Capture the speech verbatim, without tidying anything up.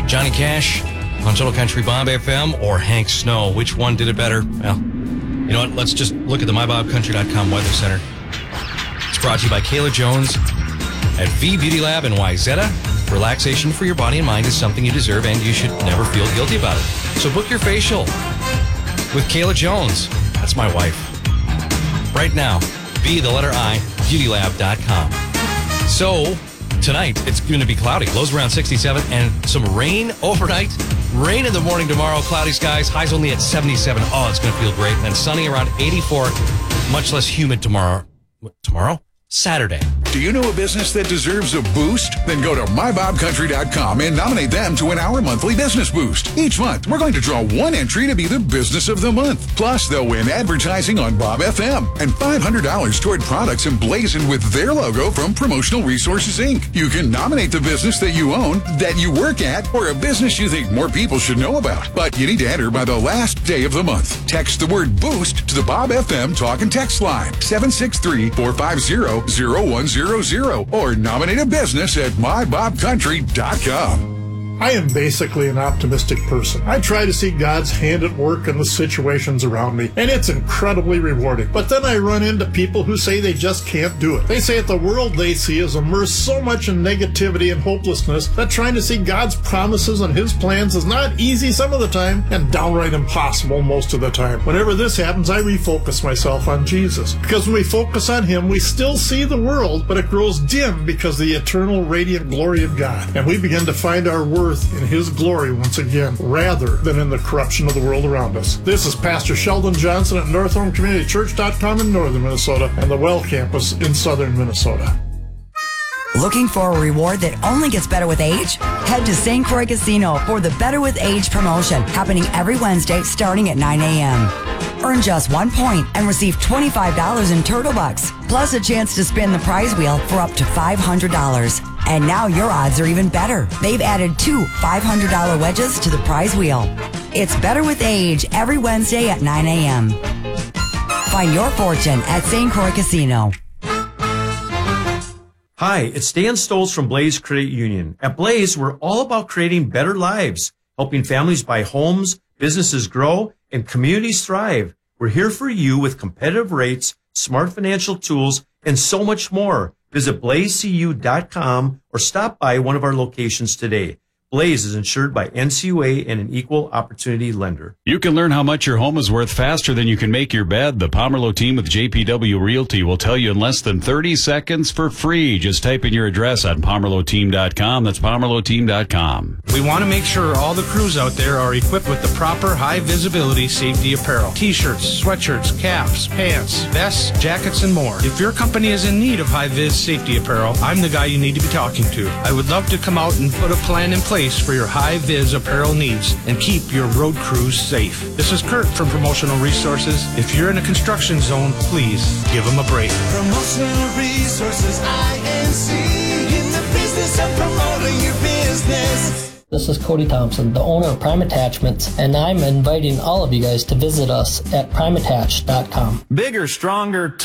Johnny Cash on Total Country Bob F M or Hank Snow. Which one did it better? Well, you know what? Let's just look at the my bob country dot com Weather Center. It's brought to you by Kayla Jones at V Beauty Lab in Wayzata. Relaxation for your body and mind is something you deserve, and you should never feel guilty about it. So book your facial with Kayla Jones. That's my wife. Right now, V, the letter I, beauty lab dot com. So, tonight, it's going to be cloudy. Lows around sixty-seven, and some rain overnight. Rain in the morning tomorrow. Cloudy skies. Highs only at seventy-seven. Oh, it's going to feel great. And then sunny around eighty-four. Much less humid tomorrow. What, tomorrow? Saturday. Do you know a business that deserves a boost? Then go to my bob country dot com and nominate them to win our monthly business boost. Each month, we're going to draw one entry to be the business of the month. Plus, they'll win advertising on Bob F M and five hundred dollars toward products emblazoned with their logo from Promotional Resources, Incorporated. You can nominate the business that you own, that you work at, or a business you think more people should know about. But you need to enter by the last day of the month. Text the word boost to the Bob F M talk and text line seven six three, four five zero, zero one zero zero or nominate a business at my bob country dot com. I am basically an optimistic person. I try to see God's hand at work in the situations around me, and it's incredibly rewarding. But then I run into people who say they just can't do it. They say that the world they see is immersed so much in negativity and hopelessness that trying to see God's promises and His plans is not easy some of the time and downright impossible most of the time. Whenever this happens, I refocus myself on Jesus. Because when we focus on Him, we still see the world, but it grows dim because of the eternal radiant glory of God. And we begin to find our worth in His glory once again, rather than in the corruption of the world around us. This is Pastor Sheldon Johnson at Northhome Community Church dot com in northern Minnesota and the Well Campus in southern Minnesota. Looking for a reward that only gets better with age? Head to Saint Croix Casino for the Better with Age promotion, happening every Wednesday starting at nine a.m. Earn just one point and receive twenty-five dollars in Turtle Bucks, plus a chance to spin the prize wheel for up to five hundred dollars. And now your odds are even better. They've added two five hundred dollars wedges to the prize wheel. It's Better with Age every Wednesday at nine a.m. Find your fortune at Saint Croix Casino. Hi, it's Dan Stoltz from Blaze Credit Union. At Blaze, we're all about creating better lives, helping families buy homes, businesses grow, and communities thrive. We're here for you with competitive rates, smart financial tools, and so much more. Visit blaze c u dot com or stop by one of our locations today. Blaze is insured by N C U A and an equal opportunity lender. You can learn how much your home is worth faster than you can make your bed. The Pomerleau team with J P W Realty will tell you in less than thirty seconds for free. Just type in your address on pomerleau team dot com. That's pomerleau team dot com. We want to make sure all the crews out there are equipped with the proper high-visibility safety apparel. T-shirts, sweatshirts, caps, pants, vests, jackets, and more. If your company is in need of high-vis safety apparel, I'm the guy you need to be talking to. I would love to come out and put a plan in place for your high-vis apparel needs and keep your road crews safe. This is Kurt from Promotional Resources. If you're in a construction zone, please give them a break. Promotional Resources, I N C, in the business of promoting your business. This is Cody Thompson, the owner of Prime Attachments, and I'm inviting all of you guys to visit us at prime attach dot com. Bigger, stronger,